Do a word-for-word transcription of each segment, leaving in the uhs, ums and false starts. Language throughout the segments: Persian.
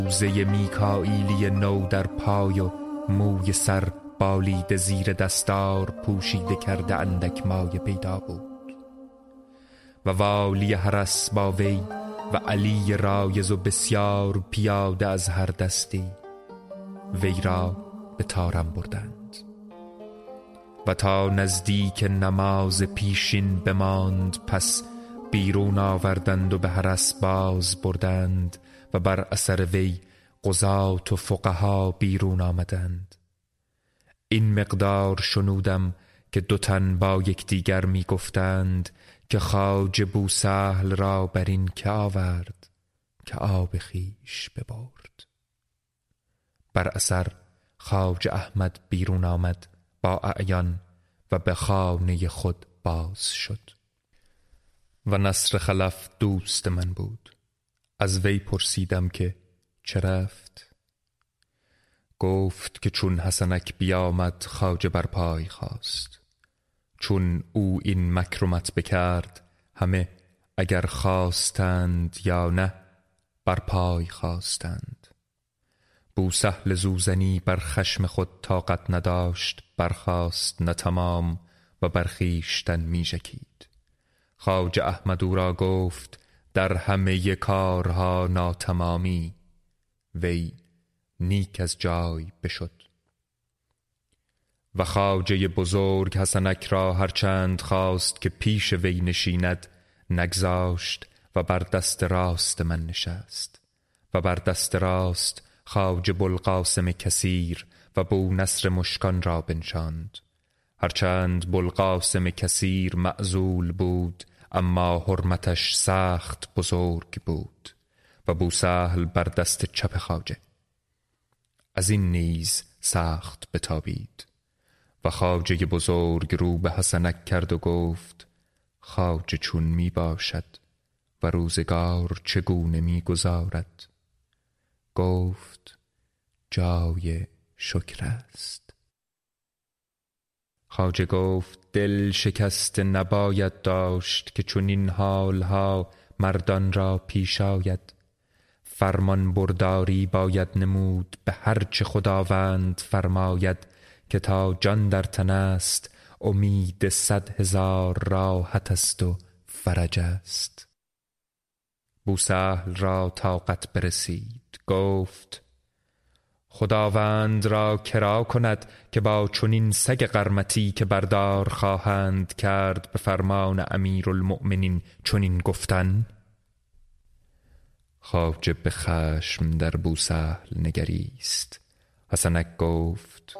روزه میکائیلی نو در پای و موی سر بالید زیر دستار پوشیده کرده اندک مایه پیدا بود و والی حرس با وی و علی رایض و بسیار پیاده از هر دستی وی را به طارم بردند و تا نزدیک نماز پیشین بماند، پس بیرون آوردند و به حرس باز بردند و بر اثر وی قضات و فقها بیرون آمدند. این مقدار شنودم که دو تن با یکدیگر می گفتند که خواجه بوسهل را بر این که آورد که آب خویش ببرد. بر اثر خواجه احمد بیرون آمد با اعیان و به خانه خود باز شد. و نصر خلف دوست من بود. از وی پرسیدم که چه رفت؟ گفت که چون حسنک بیامد خواجه بر پای خواست. چون او این مکرمت بکرد، همه اگر خواستند یا نه بر پای خواستند. بوسهل زوزنی بر خشم خود طاقت نداشت، برخاست نه تمام و بر خویشتن می ژکید. خواجه احمد او را گفت در همه کارها ناتمامی. وی نیک از جای بشد. و خواجه بزرگ حسنک را هرچند خواست که پیش وی نشیند نگذاشت و بر دست راست من نشست و بر دست راست خواجه بوالقاسم کثیر و بو نصر مشکان را بنشاند. هرچند بوالقاسم کثیر معزول بود، اما حرمتش سخت بزرگ بود و بوسهل بر دست چپ خواجه. از این نیز سخت بتابید و خواجه بزرگ رو به حسنک کرد و گفت خواجه چون می باشد و روزگار چگونه می گذارد؟ گفت جای شکر است. خواجه گفت دل شکست نباید داشت که چون این حالها مردان را پیش آید. فرمان برداری باید نمود به هر چه خداوند فرماید، که تا جان در تن است امید صد هزار راحت است و فرج است. بوسهل را طاقت برسید، گفت خداوند را کرا کند که با چنین سگ قرمطی که بردار خواهند کرد به فرمان امیرالمؤمنین چنین گفتن. خواجه به خشم در بوسهل نگریست. حسنک گفت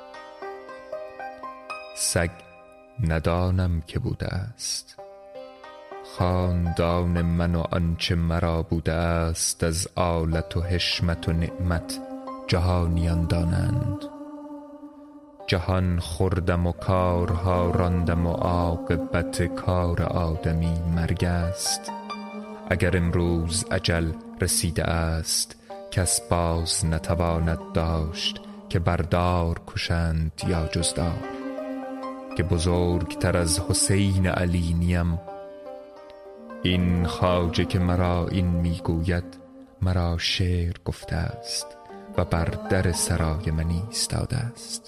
سگ ندانم که بوده است. خاندان من و آنچه مرا بوده است از آلت و حشمت و نعمت جهانیان دانند. جهان خوردم و کارها راندم و عاقبت کار آدمی مرگ است. اگر امروز اجل رسیده است، کس باز نتواند داشت که بردار کشند یا جزدار. که بزرگتر از حسین علی نیم. این خواجه که مرا این میگوید مرا شعر گفته است و بر در سرای من ایستاده است.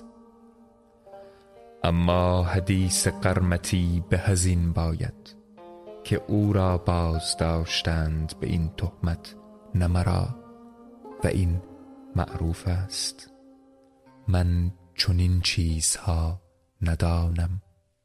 اما حدیث قرمطی به هزین باید که او را باز داشتند به این تهمت نه مرا، و این معروف است. من چنین چیزها ندانم.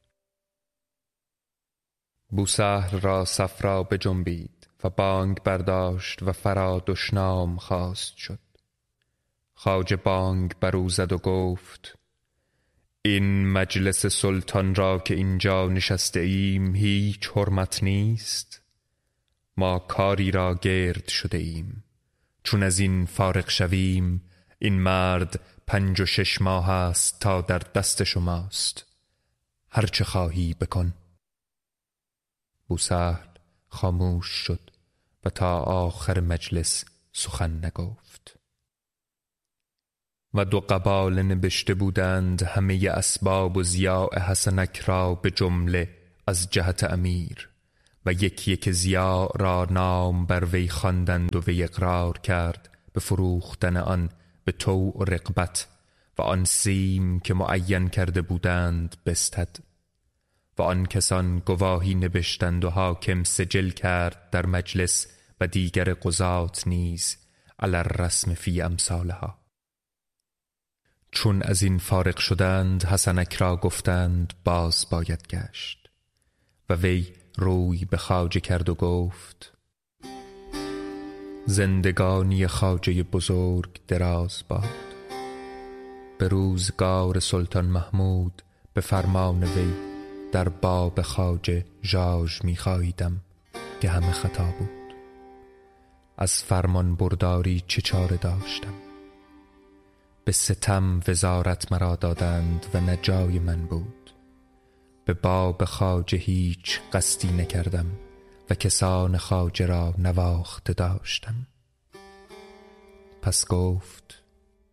بوسهل را صفرا بجنبید و بانگ برداشت و فرا دشنام خواست شد. خواجه بانگ بر او زد و گفت این مجلس سلطان را که اینجا نشسته ایم هیچ حرمت نیست. ما کاری را گرد شده ایم. چون از این فارغ شویم، این مرد پنج و شش ماه است تا در دست شماست. هر چه خواهی بکن. بوسهل خاموش شد و تا آخر مجلس سخن نگفت. و دو قباله نبشته بودند همه اسباب و ضیاع حسنک را به جمله از جهت امیر، و یک یک ضیاع را نام بر وی خواندند و وی اقرار کرد به فروختن آن به طوع و رغبت و آن سیم که معین کرده بودند بستد. و آن کسان گواهی نبشتند و حاکم سجل کرد در مجلس و دیگر قضات نیز علی الرسم فی امثالها. چون از این فارغ شدند حسنک را گفتند باز باید گشت و وی روی به خواجه کرد و گفت زندگانی خواجه بزرگ دراز باد. به روزگار سلطان محمود به فرمان وی در باب خواجه ژاژ می خاییدم که همه خطا بود. از فرمان برداری چه چاره داشتم؟ به ستم وزارت مرا دادند و نه جای من بود. به باب خواجه هیچ قصدی نکردم و کسان خواجه را نواخته داشتم. پس گفت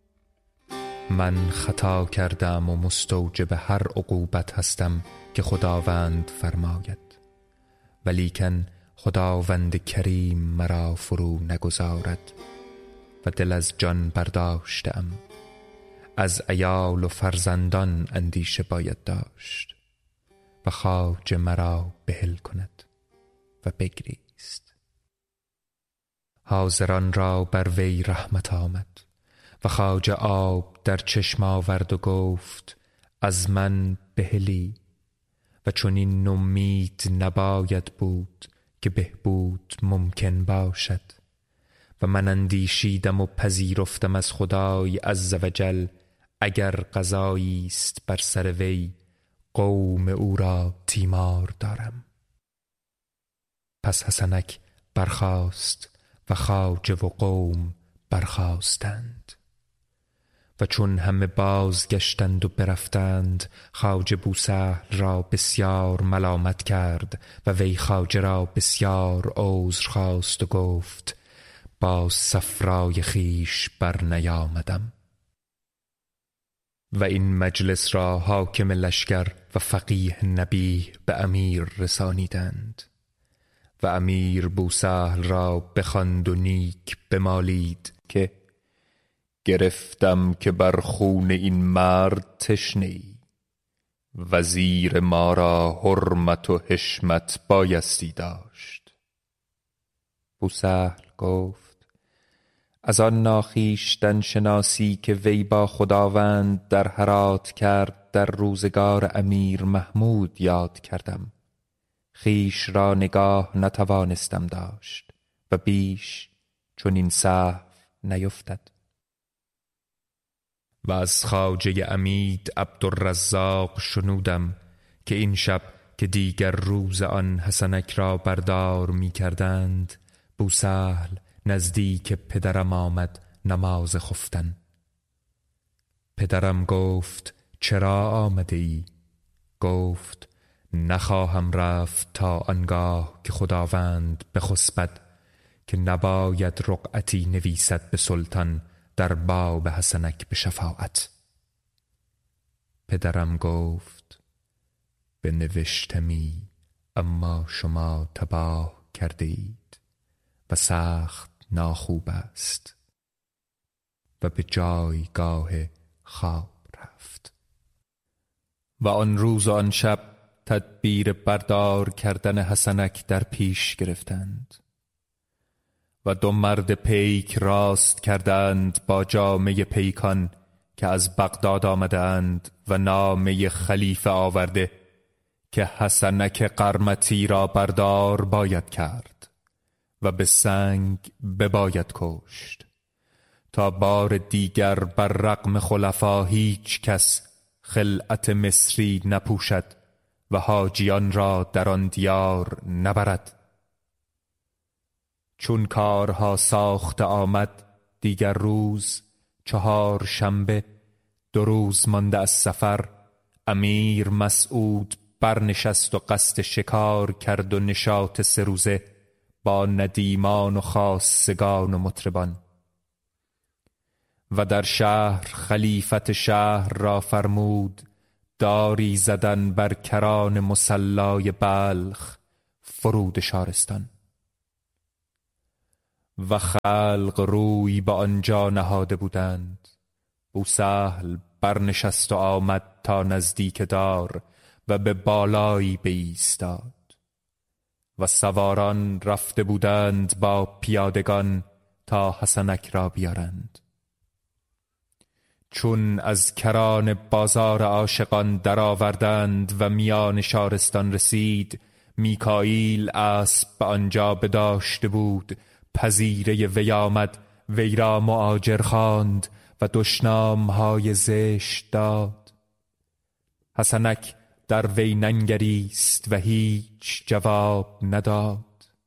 من خطا کردم و مستوجب هر عقوبت هستم که خداوند فرماید، ولیکن خداوند کریم مرا فرو نگذارد و دل از جان برداشتم. از عیال و فرزندان اندیشه باید داشت و خواجه مرا بحل کند و بگریست. حاضران را بر وی رحمت آمد و خواجه آب در چشم آورد و گفت از من بحلی و چون این نومید نباید بود که بهبود ممکن باشد. و من اندیشیدم و پذیرفتم از خدای عز و جل اگر قضایی است بر سر وی قوم او را تیمار دارم. پس حسنک برخاست و خواجه و قوم برخاستند و چون همه بازگشتند و برفتند خواجه بوسهل را بسیار ملامت کرد و وی خواجه را بسیار عذر خواست و گفت باز صفرای خویش بر نیامدم. و این مجلس را حاکم لشکر و فقیه نبیه به امیر رسانیدند و امیر بوسهل را بخواند و نیک بمالید که گرفتم که بر خون این مرد تشنه‌ای، وزیر ما را حرمت و حشمت بایستی داشت. بوسهل گفت از آن ناخویشتن شناسی که وی با خداوند در هرات کرد در روزگار امیر محمود یاد کردم. خویش را نگاه نتوانستم داشت و بیش چون این سهو نیفتد. و از خواجه عمید عبدالرزاق شنودم که این شب که دیگر روز آن حسنک را بردار می کردند بوسهل نزدیک پدرم آمد نماز خفتن. پدرم گفت چرا آمده ای؟ گفت نخواهم رفت تا آنگاه که خداوند بخسبد که نباید رقعتی نویسد به سلطان در باب حسنک به شفاعت. پدرم گفت بنوشتمی اما شما تباه کرده اید و سخت ناخوب است و به جایگاه خواب رفت. و آن روز و آن شب تدبیر بردار کردن حسنک در پیش گرفتند و دو مرد پیک راست کردند با جامه پیکان که از بغداد آمدند و نامه خلیفه آورده که حسنک قرمطی را بردار باید کرد و به سنگ بباید کشت تا بار دیگر بر رغم خلفا هیچ کس خلعت مصری نپوشد و حاجیان را در آن دیار نبرد. چون کارها ساخته آمد دیگر روز چهار شنبه دو روز مانده از سفر امیر مسعود برنشست و قصد شکار کرد و نشاط سه روزه با ندیمان و خاصگان و مطربان و در شهر خلیفت شهر را فرمود داری زدن بر کران مصلای بلخ فرود شارستان. و خلق روی به آنجا نهاده بودند. بوسهل برنشست و آمد تا نزدیک دار و به بالایی بایستاد و سواران رفته بودند با پیادگان تا حسنک را بیارند. چون از کران بازار عاشقان درآوردند و میان شارستان رسید، میکائیل اسب به آنجا بداشته بود. پذیره وی آمد، وی را مؤاجر خواند و دشنام های زشت داد. حسنک در وی ننگریست و هیچ جواب نداد.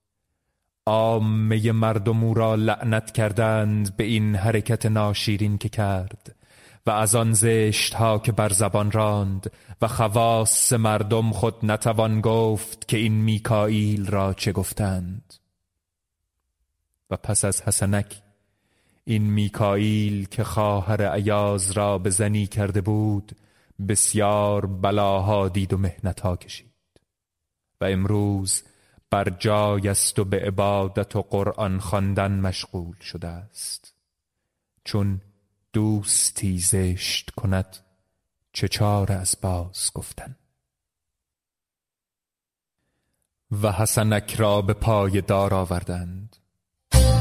عامه مردم او را لعنت کردند به این حرکت ناشیرین که کرد و از آن زشت ها که بر زبان راند و خواص مردم خود نتوان گفت که این میکائیل را چه گفتند. و پس از حسنک این میکائیل که خواهر ایاز را به زنی کرده بود بسیار بلاها دید و محنتها کشید و امروز بر جای است و به عبادت و قرآن خواندن مشغول شده است. چون دوستی زشت کند چه چاره از باز گفتن. و حسنک را به پای دار آوردند